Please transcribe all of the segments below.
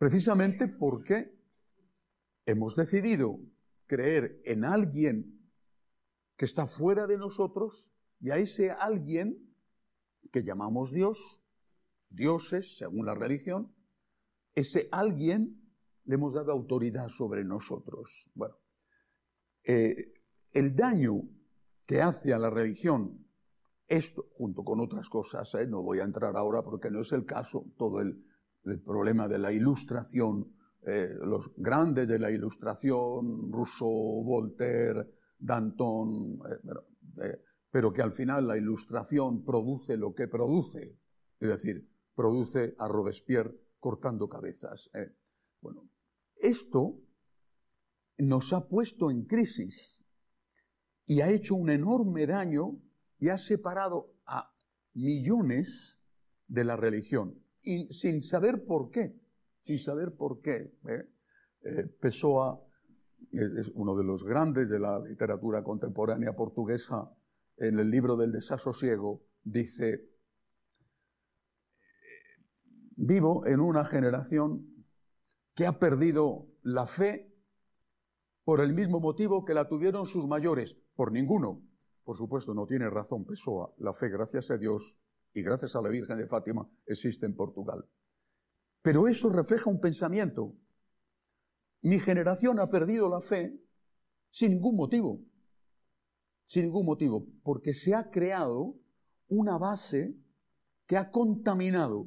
precisamente porque hemos decidido creer en alguien que está fuera de nosotros, y a ese alguien que llamamos Dios, dioses según la religión, ese alguien le hemos dado autoridad sobre nosotros. Bueno, el daño que hace a la religión esto, junto con otras cosas, no voy a entrar ahora porque no es el caso, todo el problema de la ilustración, los grandes de la ilustración, Rousseau, Voltaire, Danton, pero que al final la ilustración produce lo que produce, es decir, produce a Robespierre cortando cabezas. Bueno, esto nos ha puesto en crisis y ha hecho un enorme daño y ha separado a millones de la religión, y sin saber por qué, Pessoa es uno de los grandes de la literatura contemporánea portuguesa, en el libro del Desasosiego, dice: vivo en una generación que ha perdido la fe por el mismo motivo que la tuvieron sus mayores, por ninguno. Por supuesto, no tiene razón Pessoa. La fe, gracias a Dios y gracias a la Virgen de Fátima, existe en Portugal. Pero eso refleja un pensamiento. Mi generación ha perdido la fe sin ningún motivo. Sin ningún motivo. Porque se ha creado una base que ha contaminado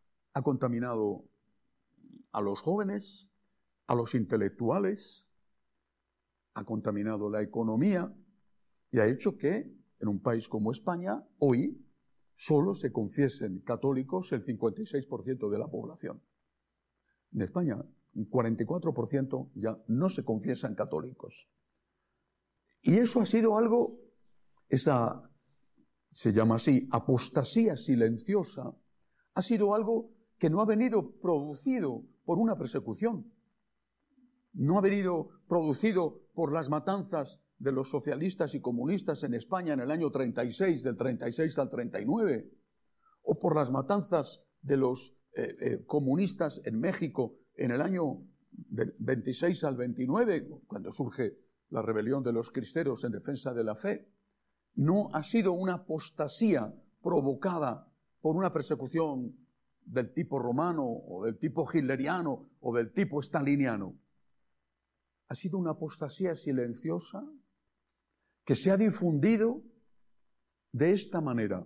a los jóvenes, a los intelectuales, ha contaminado la economía, y ha hecho que en un país como España hoy solo se confiesen católicos el 56% de la población. En España, un 44% ya no se confiesan católicos. Y eso ha sido algo, se llama así, apostasía silenciosa, ha sido algo que no ha venido producido por una persecución. No ha venido producido por las matanzas de los socialistas y comunistas en España en el año 36, del 36 al 39, o por las matanzas de los comunistas en México en el año del 26 al 29, cuando surge la rebelión de los cristeros en defensa de la fe. No ha sido una apostasía provocada por una persecución del tipo romano, o del tipo hitleriano, o del tipo staliniano. Ha sido una apostasía silenciosa que se ha difundido de esta manera.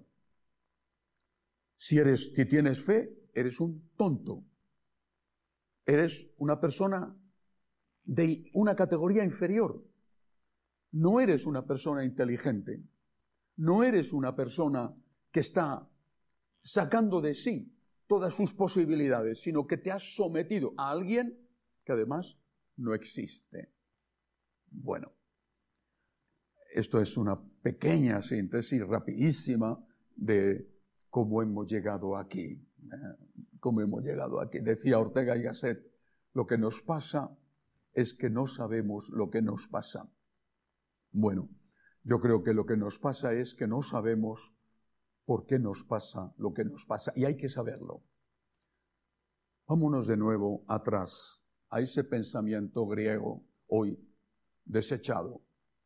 Si tienes fe, eres un tonto. Eres una persona de una categoría inferior. No eres una persona inteligente. No eres una persona que está sacando de sí todas sus posibilidades, sino que te has sometido a alguien que además no existe. Bueno, esto es una pequeña síntesis rapidísima de cómo hemos llegado aquí. Cómo hemos llegado aquí. Decía Ortega y Gasset, lo que nos pasa es que no sabemos lo que nos pasa. Bueno, yo creo que lo que nos pasa es que no sabemos por qué nos pasa lo que nos pasa, y hay que saberlo. Vámonos de nuevo atrás, a ese pensamiento griego hoy desechado.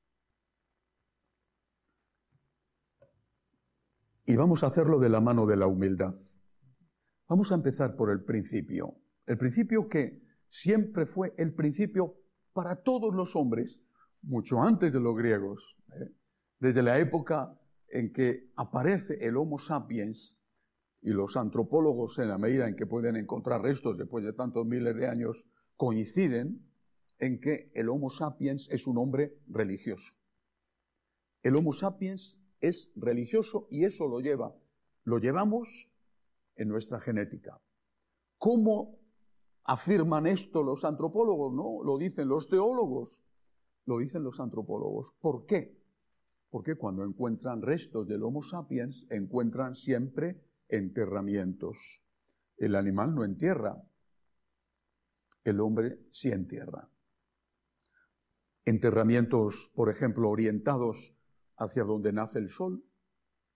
Y vamos a hacerlo de la mano de la humildad. Vamos a empezar por el principio que siempre fue el principio para todos los hombres, mucho antes de los griegos, desde la época en que aparece el Homo sapiens, y los antropólogos, en la medida en que pueden encontrar restos después de tantos miles de años, coinciden en que el Homo sapiens es un hombre religioso. El Homo sapiens es religioso y eso lo llevamos en nuestra genética. ¿Cómo afirman esto los antropólogos? No, lo dicen los teólogos, lo dicen los antropólogos. ¿Por qué? Porque cuando encuentran restos del Homo sapiens, encuentran siempre enterramientos. El animal no entierra, el hombre sí entierra. Enterramientos, por ejemplo, orientados hacia donde nace el sol,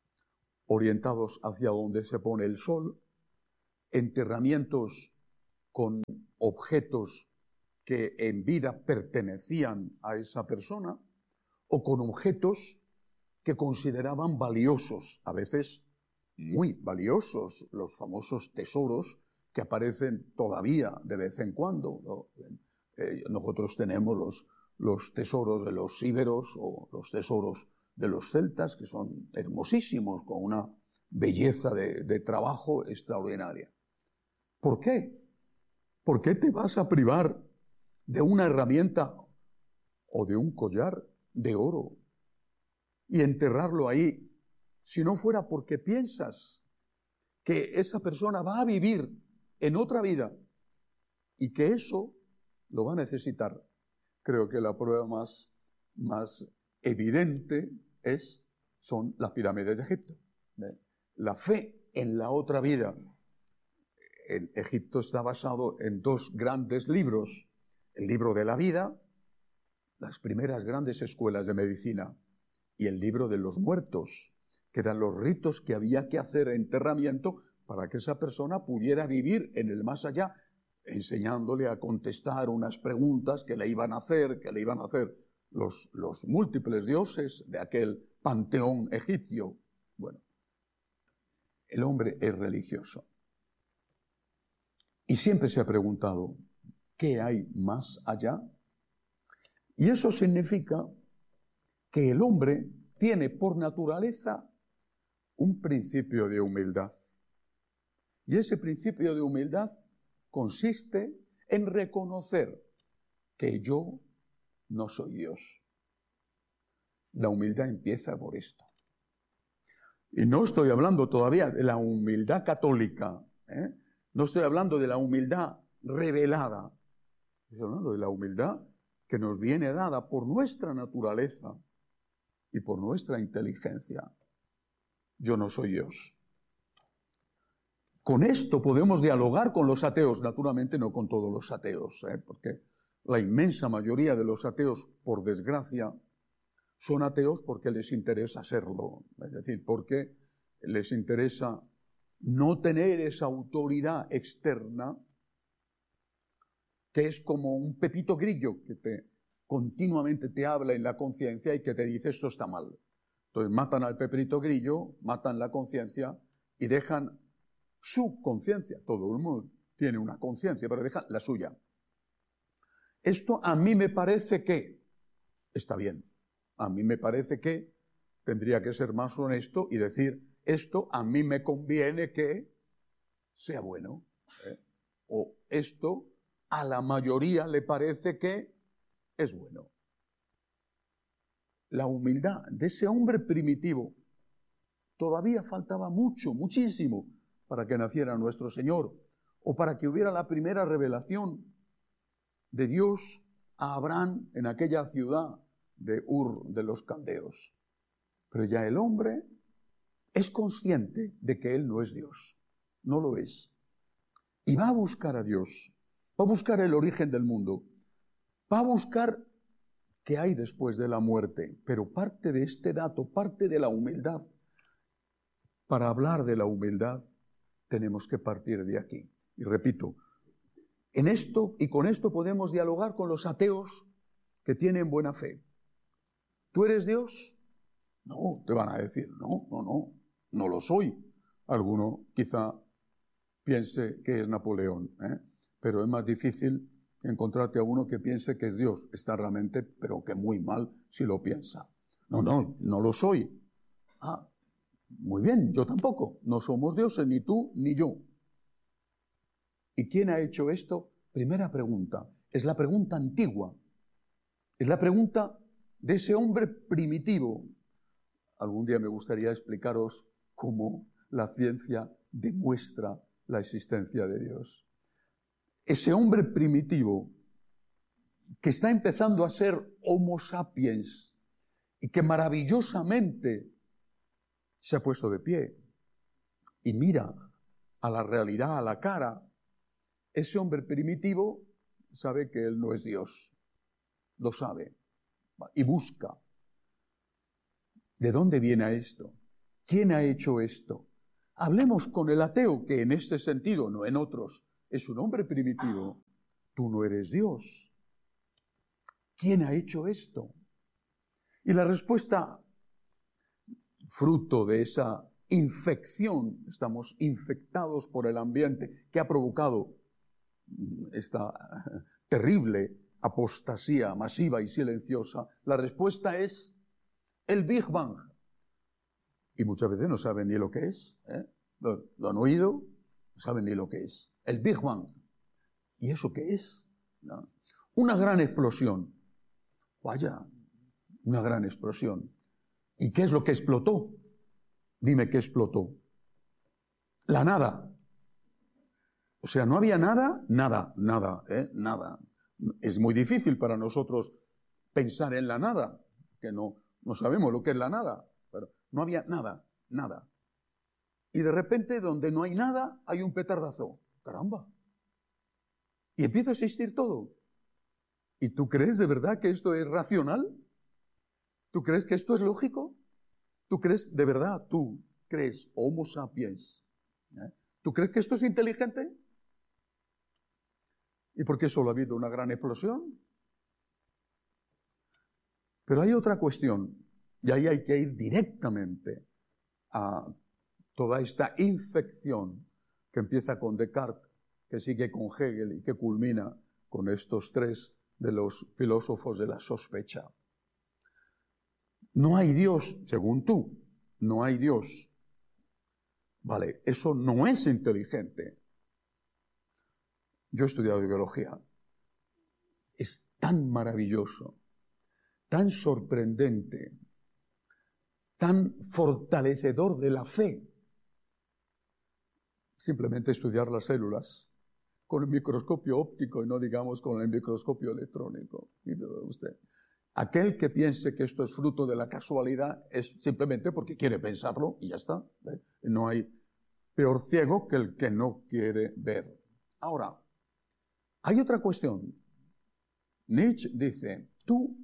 orientados hacia donde se pone el sol, enterramientos con objetos que en vida pertenecían a esa persona o con objetos que consideraban valiosos, a veces muy valiosos, los famosos tesoros que aparecen todavía de vez en cuando, ¿no? Nosotros tenemos los tesoros de los íberos o los tesoros de los celtas, que son hermosísimos, con una belleza de trabajo extraordinaria. ¿Por qué? ¿Por qué te vas a privar de una herramienta o de un collar de oro y enterrarlo ahí, si no fuera porque piensas que esa persona va a vivir en otra vida y que eso lo va a necesitar? Creo que la prueba más evidente son las pirámides de Egipto. La fe en la otra vida en Egipto está basado en dos grandes libros: el libro de la vida, las primeras grandes escuelas de medicina, y el libro de los muertos, que eran los ritos que había que hacer de enterramiento para que esa persona pudiera vivir en el más allá, enseñándole a contestar unas preguntas que le iban a hacer los múltiples dioses de aquel panteón egipcio. Bueno, el hombre es religioso y siempre se ha preguntado, ¿qué hay más allá? Y eso significa que el hombre tiene por naturaleza un principio de humildad. Y ese principio de humildad consiste en reconocer que yo no soy Dios. La humildad empieza por esto. Y no estoy hablando todavía de la humildad católica, no estoy hablando de la humildad revelada, estoy hablando de la humildad que nos viene dada por nuestra naturaleza y por nuestra inteligencia. Yo no soy Dios. Con esto podemos dialogar con los ateos, naturalmente no con todos los ateos, porque la inmensa mayoría de los ateos, por desgracia, son ateos porque les interesa serlo, es decir, porque les interesa no tener esa autoridad externa que es como un pepito grillo que continuamente te habla en la conciencia y que te dice esto está mal. Entonces matan al pepito grillo, matan la conciencia y dejan su conciencia. Todo el mundo tiene una conciencia, pero dejan la suya. Esto a mí me parece que está bien. A mí me parece que tendría que ser más honesto y decir, esto a mí me conviene que sea bueno. O esto a la mayoría le parece que es bueno. La humildad de ese hombre primitivo todavía faltaba mucho, muchísimo, para que naciera nuestro Señor o para que hubiera la primera revelación de Dios a Abraham en aquella ciudad de Ur de los Caldeos. Pero ya el hombre es consciente de que él no es Dios, no lo es. Y va a buscar a Dios, va a buscar el origen del mundo, va a buscar qué hay después de la muerte. Pero parte de este dato, parte de la humildad, para hablar de la humildad, tenemos que partir de aquí. Y repito, en esto y con esto podemos dialogar con los ateos que tienen buena fe. ¿Tú eres Dios? No, te van a decir, no lo soy. Alguno quizá piense que es Napoleón, pero es más difícil encontrarte a uno que piense que es Dios. Está realmente, pero que muy mal si lo piensa. No lo soy. Ah, muy bien, yo tampoco. No somos dioses, ni tú ni yo. ¿Y quién ha hecho esto? Primera pregunta. Es la pregunta antigua. Es la pregunta de ese hombre primitivo. Algún día me gustaría explicaros cómo la ciencia demuestra la existencia de Dios. Ese hombre primitivo que está empezando a ser Homo sapiens y que maravillosamente se ha puesto de pie y mira a la realidad, a la cara, ese hombre primitivo sabe que él no es Dios, lo sabe y busca. ¿De dónde viene esto? ¿Quién ha hecho esto? Hablemos con el ateo, que en este sentido, no en otros, es un hombre primitivo. Tú no eres Dios. ¿Quién ha hecho esto? Y la respuesta, fruto de esa infección, estamos infectados por el ambiente que ha provocado esta terrible apostasía masiva y silenciosa, la respuesta es el Big Bang. Y muchas veces no saben ni lo que es, ¿eh? Lo han oído, no saben ni lo que es. El Big Bang. ¿Y eso qué es? ¿No? Una gran explosión. Vaya, una gran explosión. ¿Y qué es lo que explotó? Dime qué explotó. La nada. O sea, no había nada, nada, nada. Es muy difícil para nosotros pensar en la nada, que no sabemos lo que es la nada, pero no había nada, nada. Y de repente, donde no hay nada, hay un petardazo. ¡Caramba! Y empieza a existir todo. ¿Y tú crees de verdad que esto es racional? ¿Tú crees que esto es lógico? ¿Tú crees de verdad, tú crees, Homo sapiens, ¿tú crees que esto es inteligente? ¿Y por qué solo ha habido una gran explosión? Pero hay otra cuestión, y ahí hay que ir directamente a toda esta infección que empieza con Descartes, que sigue con Hegel y que culmina con estos tres de los filósofos de la sospecha. No hay Dios, según tú, no hay Dios. Vale, eso no es inteligente. Yo he estudiado biología. Es tan maravilloso, tan sorprendente, tan fortalecedor de la fe. Simplemente estudiar las células con el microscopio óptico y no digamos con el microscopio electrónico. Usted. Aquel que piense que esto es fruto de la casualidad es simplemente porque quiere pensarlo y ya está. No hay peor ciego que el que no quiere ver. Ahora, hay otra cuestión. Nietzsche dice, tú,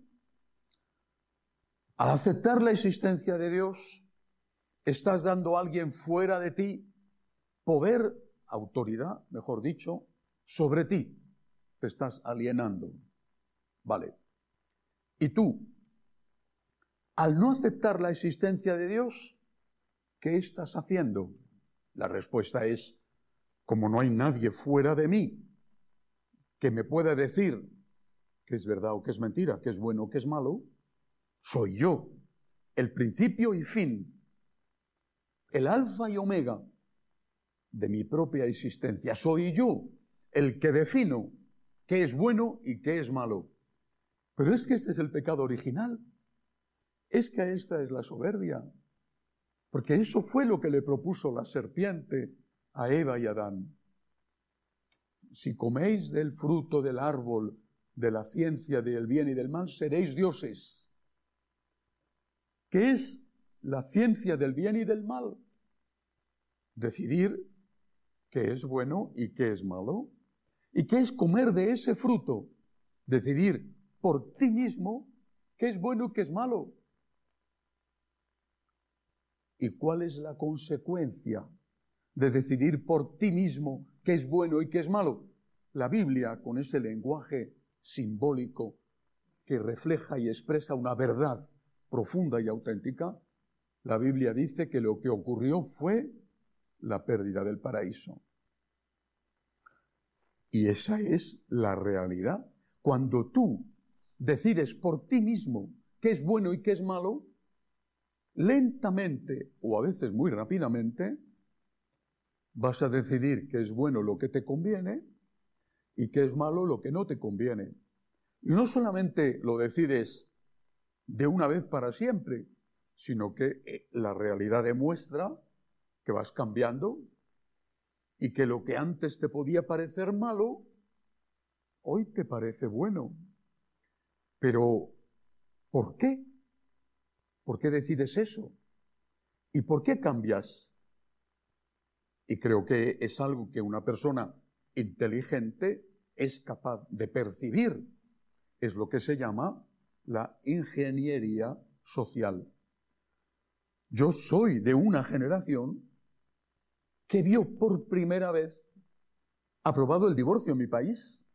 al aceptar la existencia de Dios, estás dando a alguien fuera de ti poder, autoridad, mejor dicho, sobre ti. Te estás alienando. Vale. Y tú, al no aceptar la existencia de Dios, ¿qué estás haciendo? La respuesta es, como no hay nadie fuera de mí que me pueda decir que es verdad o que es mentira, que es bueno o que es malo, soy yo, el principio y fin, el alfa y omega de mi propia existencia. Soy yo el que defino qué es bueno y qué es malo. Pero es que este es el pecado original. Es que esta es la soberbia. Porque eso fue lo que le propuso la serpiente a Eva y a Adán. Si coméis del fruto del árbol de la ciencia del bien y del mal, seréis dioses. ¿Qué es la ciencia del bien y del mal? Decidir qué es bueno y qué es malo. ¿Y qué es comer de ese fruto? Decidir por ti mismo qué es bueno y qué es malo. ¿Y cuál es la consecuencia de decidir por ti mismo qué es bueno y qué es malo? La Biblia, con ese lenguaje simbólico que refleja y expresa una verdad profunda y auténtica, la Biblia dice que lo que ocurrió fue la pérdida del paraíso. Y esa es la realidad. Cuando tú decides por ti mismo qué es bueno y qué es malo, lentamente o a veces muy rápidamente vas a decidir qué es bueno lo que te conviene y qué es malo lo que no te conviene. Y no solamente lo decides de una vez para siempre, sino que la realidad demuestra que vas cambiando y que lo que antes te podía parecer malo, hoy te parece bueno. Pero, ¿por qué? ¿Por qué decides eso? ¿Y por qué cambias? Y creo que es algo que una persona inteligente es capaz de percibir. Es lo que se llama la ingeniería social. Yo soy de una generación que vio por primera vez aprobado el divorcio en mi país.